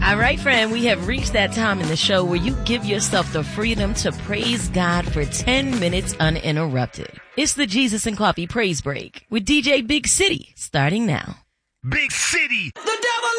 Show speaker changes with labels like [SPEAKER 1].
[SPEAKER 1] All right, friend, we have reached that time in the show where you give yourself the freedom to praise God for 10 minutes uninterrupted. It's the Jesus and Coffee Praise Break with DJ Big City, starting now.
[SPEAKER 2] Big City!
[SPEAKER 3] The devil